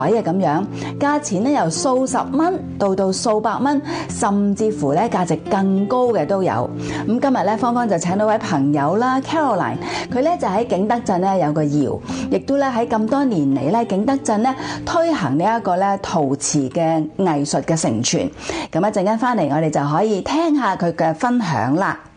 嘅咁樣，價錢咧由數十蚊到數百蚊，甚至乎咧價值更高嘅都有。咁今日咧芳芳就請到位朋友啦 ，Caroline， 佢咧就喺景德鎮咧有個窯，亦都咧喺咁多年嚟咧景德鎮咧推行呢一個咧陶瓷嘅藝術嘅承傳。咁一陣間翻嚟，我哋就可以聽下佢嘅分享啦。